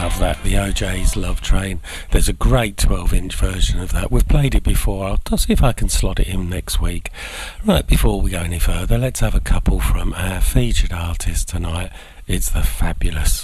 love that, the OJ's Love Train. There's a great 12-inch version of that. We've played it before. I'll see if I can slot it in next week. Right, before we go any further, let's have a couple from our featured artist tonight. It's the Fabulous.